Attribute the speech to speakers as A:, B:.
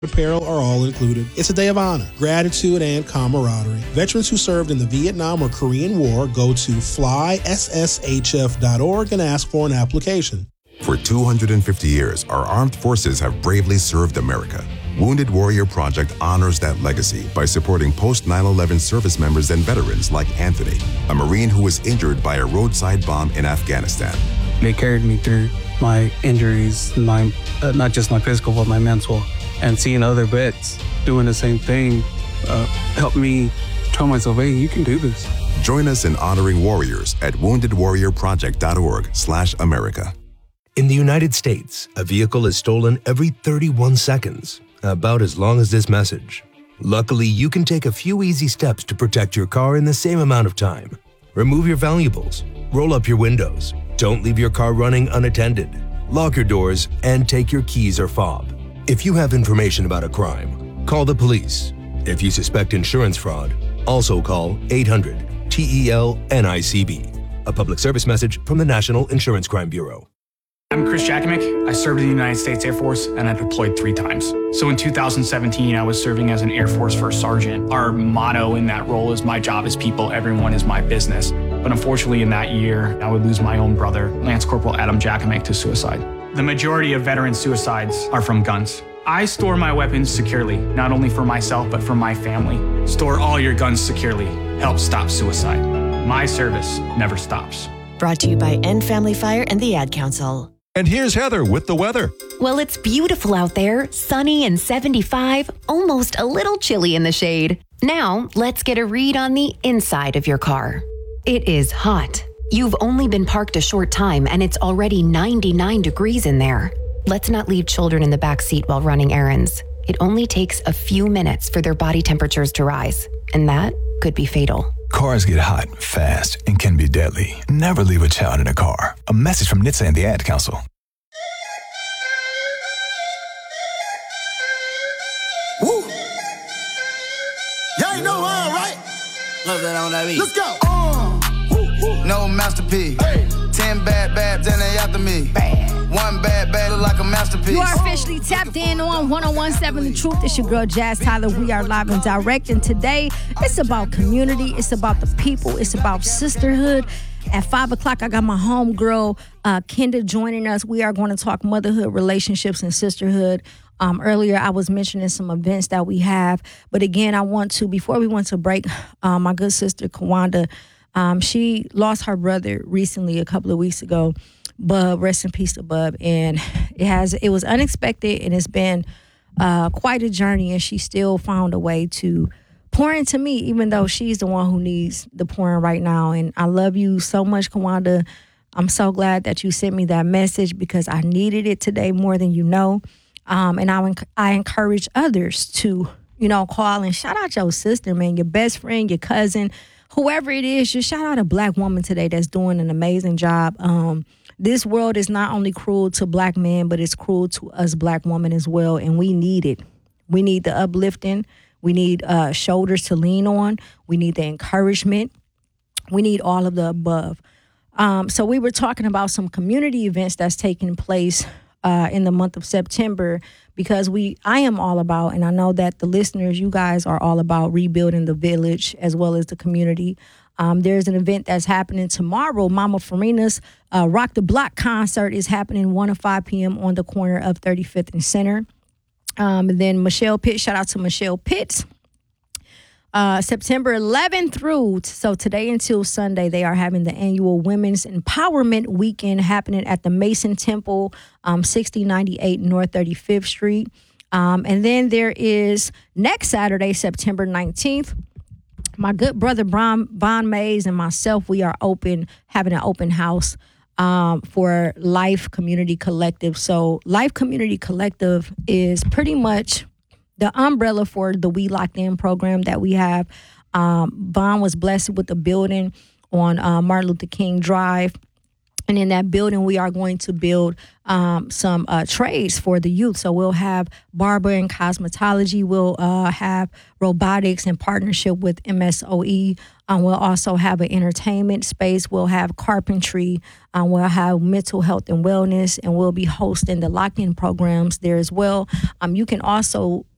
A: apparel are all included. It's a day of honor, gratitude, and camaraderie. Veterans who served in the Vietnam or Korean War go to flySSHF.org and ask for an application.
B: For 250 years, our armed forces have bravely served America. Wounded Warrior Project honors that legacy by supporting post-9/11 service members and veterans like Anthony, a Marine who was injured by a roadside bomb in Afghanistan.
C: They carried me through my injuries, not just my physical, but my mental. And seeing other vets doing the same thing helped me tell myself, hey, you can do this.
B: Join us in honoring warriors at woundedwarriorproject.org/America.
D: In the United States, a vehicle is stolen every 31 seconds, about as long as this message. Luckily, you can take a few easy steps to protect your car in the same amount of time. Remove your valuables, roll up your windows, don't leave your car running unattended, lock your doors, and take your keys or fob. If you have information about a crime, call the police. If you suspect insurance fraud, also call 800-TEL-NICB. A public service message from the National Insurance Crime Bureau.
E: I'm Chris Jakimick. I served in the United States Air Force and I deployed 3 times. So in 2017, I was serving as an Air Force First Sergeant. Our motto in that role is my job is people, everyone is my business. But unfortunately in that year, I would lose my own brother, Lance Corporal Adam Jakimick, to suicide. The majority of veteran suicides are from guns. I store my weapons securely, not only for myself, but for my family. Store all your guns securely. Help stop suicide. My service never stops.
F: Brought to you by End Family Fire and the Ad Council.
G: And here's Heather with the weather.
H: Well, it's beautiful out there, sunny and 75, almost a little chilly in the shade. Now, let's get a read on the inside of your car. It is hot. You've only been parked a short time and it's already 99 degrees in there. Let's not leave children in the back seat while running errands. It only takes a few minutes for their body temperatures to rise, and that could be fatal.
I: Cars get hot, fast, and can be deadly. Never leave a child in a car. A message from NHTSA and the Ad Council.
J: Woo! Y'all ain't know why, right? Love that on that beat. Let's go. No masterpiece. Hey. 10 bad babs and they after me. Bad. One bad look like a masterpiece.
K: You are officially tapped in on 101.7 The Truth. It's your girl Jazz Tyler. We are live and direct, and today it's about community. It's about the people. It's about sisterhood. At 5 o'clock, I got my homegirl Kenda joining us. We are going to talk motherhood, relationships, and sisterhood. Earlier, I was mentioning some events that we have, but again, before we went to break, my good sister Kawanda, she lost her brother recently, a couple of weeks ago. Bub, rest in peace to Bub. And it was unexpected, and it's been quite a journey, and she still found a way to pour into me, even though she's the one who needs the pouring right now. And I love you so much, Kawanda. I'm so glad that you sent me that message because I needed it today more than you know. And I encourage others to, call and shout out your sister, man, your best friend, your cousin, whoever it is. Just shout out a Black woman today that's doing an amazing job. This world is not only cruel to Black men, but it's cruel to us Black women as well, and we need it. We need the uplifting. We need shoulders to lean on. We need the encouragement. We need all of the above. So we were talking about some community events that's taking place in the month of September because I am all about, and I know that the listeners, you guys are all about rebuilding the village as well as the community. There's an event that's happening tomorrow. Mama Farina's Rock the Block concert is happening 1 to 5 p.m. on the corner of 35th and Center. And then Michelle Pitts, shout out to Michelle Pitts. September 11th through, so today until Sunday, they are having the annual Women's Empowerment Weekend happening at the Mason Temple, 6098 North 35th Street. And then there is next Saturday, September 19th, my good brother Von Mays and myself, we are having an open house for Life Community Collective. So Life Community Collective is pretty much the umbrella for the We Locked In program that we have. Von was blessed with a building on Martin Luther King Drive. And in that building, we are going to build some trades for the youth. So we'll have barber and cosmetology. We'll have robotics in partnership with MSOE. We'll also have an entertainment space. We'll have carpentry. We'll have mental health and wellness. And we'll be hosting the lock-in programs there as well. You can also